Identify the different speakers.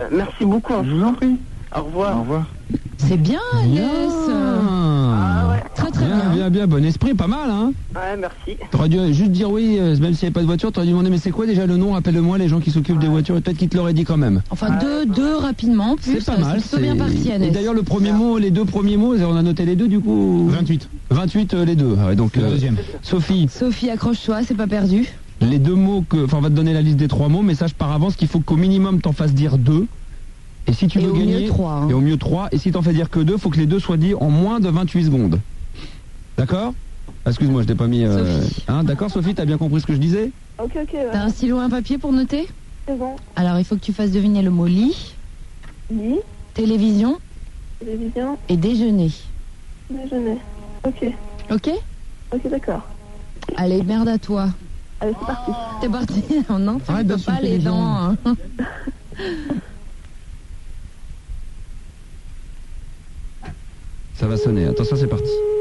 Speaker 1: Merci beaucoup.
Speaker 2: Je vous en prie.
Speaker 1: Au revoir.
Speaker 2: Au revoir.
Speaker 3: C'est bien, Agnès.
Speaker 1: Ah ouais.
Speaker 3: Très très bien.
Speaker 4: Bien, bon esprit, pas mal, hein.
Speaker 1: Ouais, merci.
Speaker 4: T'aurais dû juste dire oui, même s'il n'y avait pas de voiture, t'aurais dû demander, mais c'est quoi déjà le nom? Rappelle-le-moi, les gens qui s'occupent des voitures, et peut-être qu'ils te l'auraient dit quand même.
Speaker 3: Enfin, deux rapidement, plus,
Speaker 4: C'est pas mal.
Speaker 3: c'est plutôt bien parti, Agnès.
Speaker 4: Et d'ailleurs, le premier mot, les deux premiers mots, on a noté les deux, du coup.
Speaker 2: 28.
Speaker 4: 28, les deux. Ouais, donc,
Speaker 2: Le deuxième.
Speaker 4: Sophie,
Speaker 3: Sophie, accroche-toi, c'est pas perdu.
Speaker 4: les deux mots on va te donner la liste des 3 mots, mais sache par avance qu'il faut qu'au minimum t'en fasses dire 2. Et si tu
Speaker 3: Et
Speaker 4: veux
Speaker 3: au
Speaker 4: gagner,
Speaker 3: mieux 3, hein.
Speaker 4: et au mieux 3, et si t'en fais dire que 2, faut que les deux soient dits en moins de 28 secondes. D'accord? Excuse-moi, je t'ai pas mis...
Speaker 3: Sophie.
Speaker 4: Hein, d'accord, Sophie, t'as bien compris ce que je disais?
Speaker 1: Ok,
Speaker 3: T'as un stylo et un papier pour noter?
Speaker 1: c'est bon.
Speaker 3: Alors, il faut que tu fasses deviner le mot lit,
Speaker 1: Lit,
Speaker 3: télévision
Speaker 1: télévision,
Speaker 3: et déjeuner.
Speaker 1: déjeuner. Ok,
Speaker 3: Ok?
Speaker 1: d'accord.
Speaker 3: Allez, merde à toi.
Speaker 1: Allez, c'est parti.
Speaker 3: T'es parti? Non, tu
Speaker 4: Arrête
Speaker 3: peux
Speaker 4: d'insulter
Speaker 3: pas les
Speaker 4: les gens.
Speaker 3: dents. Hein.
Speaker 4: Ça va sonner, attention, c'est parti.